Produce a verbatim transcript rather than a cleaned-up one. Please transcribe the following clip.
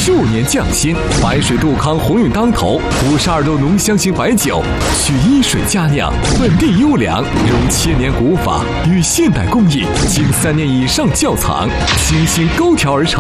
五年匠心，白水杜康鸿运当头，五十二度浓香型白酒，取一水佳酿，本地优良，融千年古法与现代工艺，经三年以上窖藏，精心勾调而成。